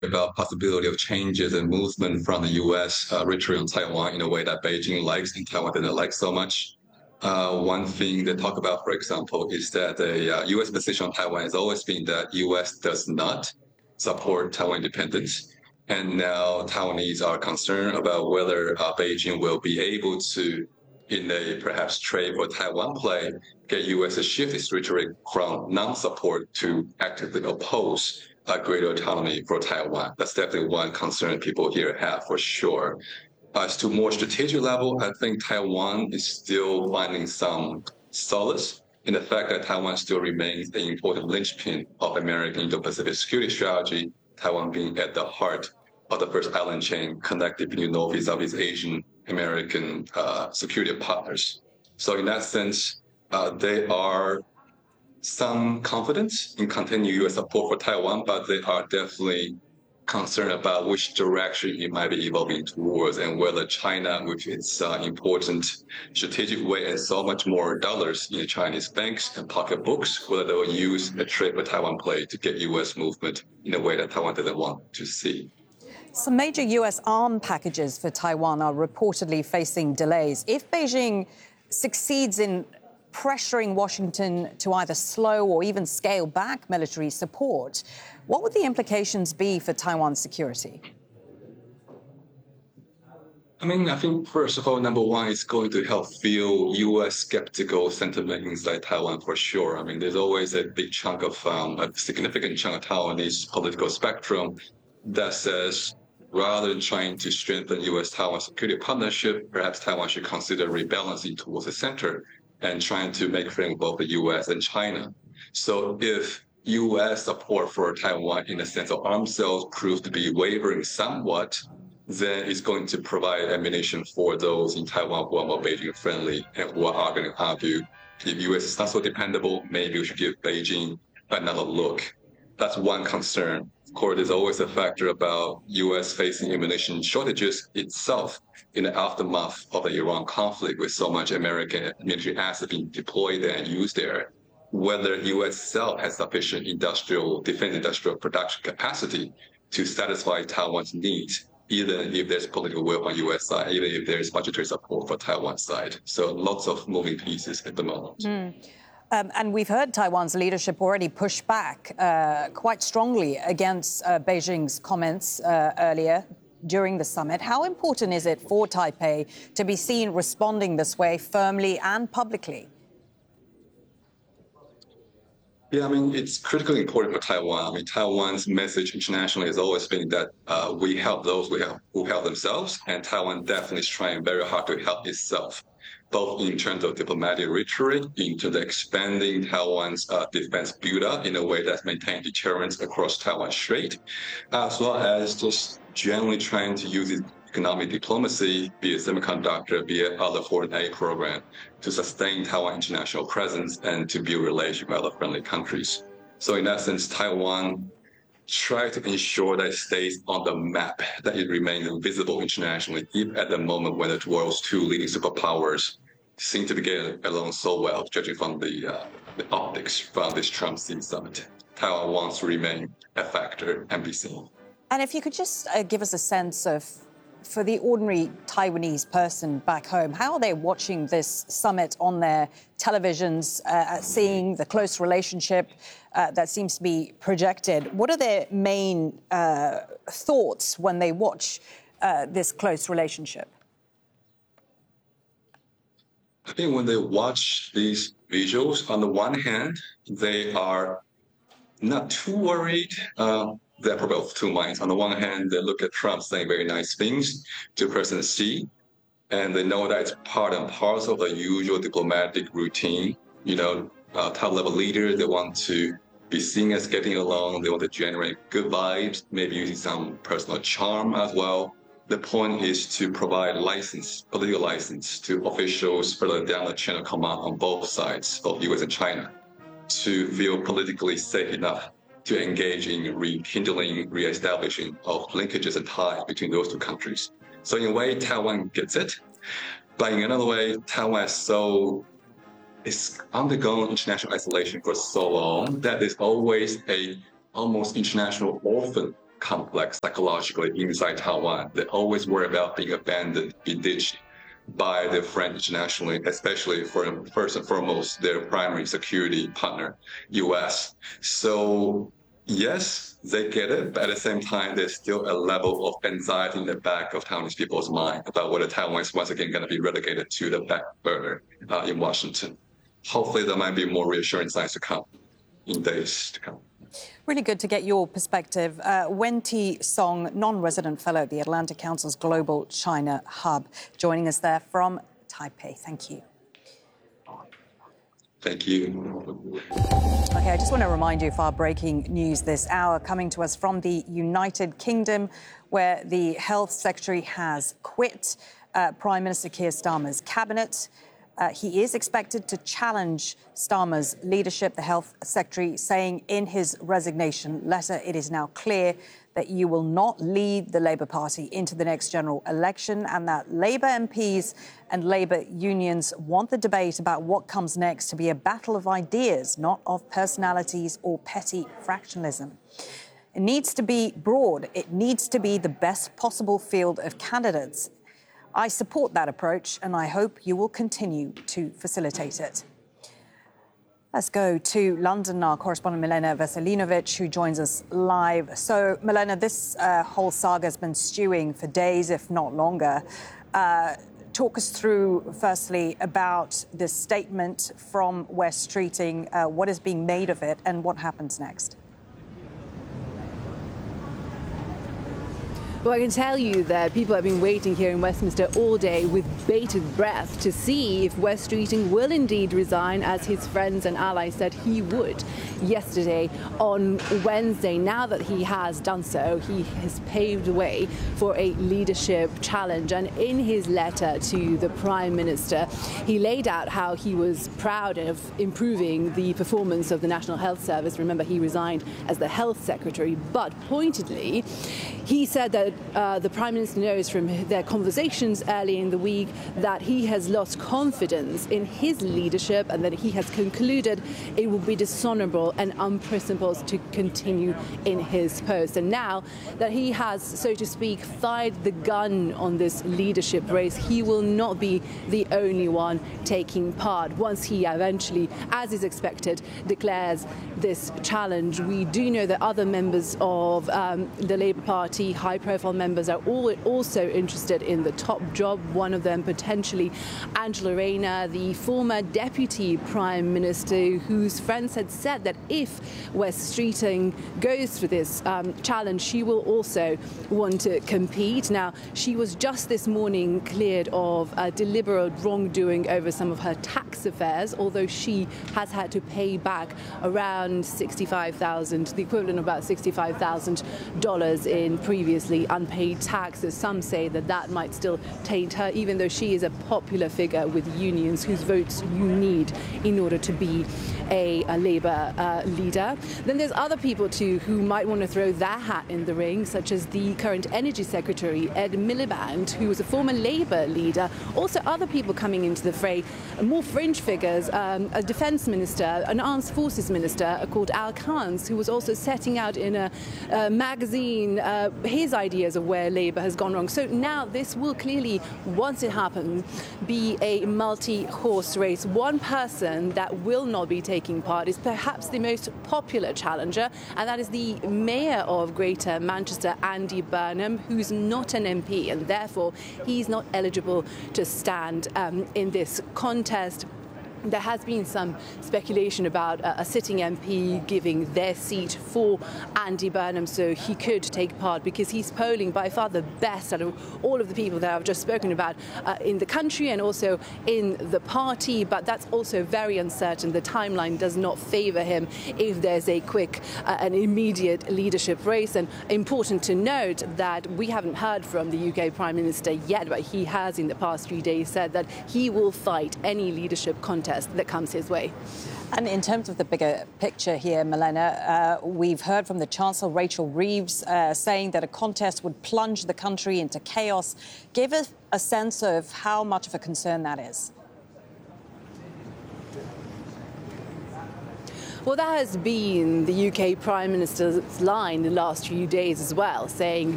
about possibility of changes and movement from the U.S. Retreat on Taiwan in a way that Beijing likes and Taiwan didn't like so much. One thing they talk about, for example, is that the U.S. position on Taiwan has always been that U.S. does not support Taiwan independence. And now Taiwanese are concerned about whether Beijing will be able to, in a perhaps trade for Taiwan play, get U.S. to shift its rhetoric from non-support to actively oppose greater autonomy for Taiwan. That's definitely one concern people here have for sure. As to more strategic level, I think Taiwan is still finding some solace in the fact that Taiwan still remains an important linchpin of American Indo-Pacific security strategy, Taiwan being at the heart of the first island chain connected between North and Southeast Asian American security partners. So in that sense, they are some confidence in continued U.S. support for Taiwan, but they are definitely concerned about which direction it might be evolving towards and whether China, with its important strategic weight and so much more dollars in Chinese banks and pocketbooks, whether they will use a trade for Taiwan play to get U.S. movement in a way that Taiwan doesn't want to see. Some major U.S. arm packages for Taiwan are reportedly facing delays. If Beijing succeeds in pressuring Washington to either slow or even scale back military support, what would the implications be for Taiwan's security? I think, first of all, number one, is going to help fuel U.S. skeptical sentiment inside Taiwan for sure. There's always a big chunk of, a significant chunk of Taiwanese political spectrum that says, rather than trying to strengthen U.S.-Taiwan security partnership, perhaps Taiwan should consider rebalancing towards the center and trying to make friends with both the U.S. and China. So if U.S. support for Taiwan in the sense of arms sales proves to be wavering somewhat, then it's going to provide ammunition for those in Taiwan who are more Beijing friendly and who are going to argue, if U.S. is not so dependable, maybe we should give Beijing another look. That's one concern. Of course, there's always a factor about U.S. facing ammunition shortages itself in the aftermath of the Iran conflict, with so much American military assets being deployed there and used there. Whether U.S. itself has sufficient defense industrial production capacity to satisfy Taiwan's needs, even if there's political will on U.S. side, even if there's budgetary support for Taiwan side. So lots of moving pieces at the moment. And we've heard Taiwan's leadership already push back quite strongly against Beijing's comments earlier during the summit. How important is it for Taipei to be seen responding this way firmly and publicly? Yeah, it's critically important for Taiwan. Taiwan's message internationally has always been that we help those who help themselves, and Taiwan definitely is trying very hard to help itself, both in terms of diplomatic rhetoric, into the expanding Taiwan's defense build-up in a way that's maintained deterrence across Taiwan Strait, as well as just generally trying to use its economic diplomacy, be it semiconductor, be it other foreign aid program, to sustain Taiwan international presence and to build relations with other friendly countries. So in that sense, Taiwan try to ensure that it stays on the map, that it remains visible internationally, even at the moment when the world's two leading superpowers seem to be getting along so well, judging from the optics from this Trump-Xi summit. Taiwan wants to remain a factor and be seen. And if you could just give us a sense of, for the ordinary Taiwanese person back home, how are they watching this summit on their televisions, seeing the close relationship that seems to be projected? What are their main thoughts when they watch this close relationship? I think when they watch these visuals, on the one hand, they are not too worried. They're probably of two minds. On the one hand, they look at Trump saying very nice things to President Xi, and they know that it's part and parcel of the usual diplomatic routine. Top-level leaders, they want to be seen as getting along. They want to generate good vibes, maybe using some personal charm as well. The point is to provide political license to officials further down the chain of command on both sides, both U.S. and China, to feel politically safe enough to engage in rekindling, reestablishing of linkages and ties between those two countries. So in a way, Taiwan gets it. But in another way, Taiwan is undergone international isolation for so long that there's always a almost international orphan complex psychologically inside Taiwan. They always worry about being abandoned, being ditched by their friends internationally, especially for first and foremost their primary security partner, U.S. So yes, they get it, but at the same time, there's still a level of anxiety in the back of Taiwanese people's mind about whether Taiwan is once again going to be relegated to the back burner in Washington. Hopefully, there might be more reassuring signs to come in days to come. Really good to get your perspective. Wen-Ti Song, non-resident fellow at the Atlantic Council's Global China Hub, joining us there from Taipei. Thank you. Thank you. OK, I just want to remind you of our breaking news this hour coming to us from the United Kingdom, where the Health Secretary has quit Prime Minister Keir Starmer's cabinet. He is expected to challenge Starmer's leadership, the Health Secretary saying in his resignation letter, it is now clear that you will not lead the Labour Party into the next general election, and that Labour MPs and Labour unions want the debate about what comes next to be a battle of ideas, not of personalities or petty fractionalism. It needs to be broad. It needs to be the best possible field of candidates. I support that approach, and I hope you will continue to facilitate it. Let's go to London, our correspondent Milena Veselinovic, who joins us live. So, Milena, this whole saga has been stewing for days, if not longer. Talk us through, firstly, about this statement from Wes Streeting, what is being made of it, and what happens next. Well, I can tell you that people have been waiting here in Westminster all day with bated breath to see if Wes Streeting will indeed resign, as his friends and allies said he would yesterday on Wednesday. Now that he has done so, he has paved the way for a leadership challenge. And in his letter to the Prime Minister, he laid out how he was proud of improving the performance of the National Health Service. Remember, he resigned as the Health Secretary, but pointedly, he said that the Prime Minister knows from their conversations early in the week that he has lost confidence in his leadership and that he has concluded it will be dishonourable and unprincipled to continue in his post. And now that he has, so to speak, fired the gun on this leadership race, he will not be the only one taking part. Once he eventually, as is expected, declares this challenge, we do know that other members of the Labour Party, high-profile members, are all also interested in the top job. One of them potentially Angela Rayner, the former Deputy Prime Minister, whose friends had said that if Wes Streeting goes for this challenge, she will also want to compete. Now, she was just this morning cleared of deliberate wrongdoing over some of her tax affairs, although she has had to pay back around $65,000, the equivalent of about $65,000 in previously unpaid taxes. Some say that that might still taint her, even though she is a popular figure with unions whose votes you need in order to be a Labour leader. Then there's other people too who might want to throw their hat in the ring, such as the current Energy Secretary, Ed Miliband, who was a former Labour leader. Also other people coming into the fray, more fringe figures, a Defence Minister, an Armed Forces Minister called Al Kans, who was also setting out in a magazine his ideas of where Labour has gone wrong. So now this will clearly, once it happens, be a multi-horse race. One person that will not be taking part is perhaps the most popular challenger, and that is the Mayor of Greater Manchester, Andy Burnham, who's not an MP, and therefore he's not eligible to stand in this contest. There has been some speculation about a sitting MP giving their seat for Andy Burnham so he could take part, because he's polling by far the best out of all of the people that I've just spoken about in the country and also in the party. But that's also very uncertain. The timeline does not favour him if there's a quick and immediate leadership race. And important to note that we haven't heard from the UK Prime Minister yet, but he has in the past few days said that he will fight any leadership contest that comes his way. And in terms of the bigger picture here, Milena, we've heard from the Chancellor, Rachel Reeves, saying that a contest would plunge the country into chaos. Give us a sense of how much of a concern that is. Well, that has been the UK Prime Minister's line the last few days as well, saying